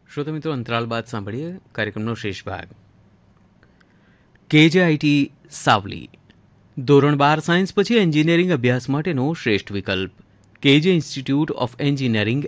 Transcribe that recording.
શ્રોતા મિત્રો, અંતરાલ બાદ સાંભળીએ કાર્યક્રમનો શેષ ભાગ. KJIT સાવલી ધોરણ 12 સાયન્સ પછી એન્જિનિયરિંગ અભ્યાસ માટેનો શ્રેષ્ઠ વિકલ્પ. KJ institute of engineering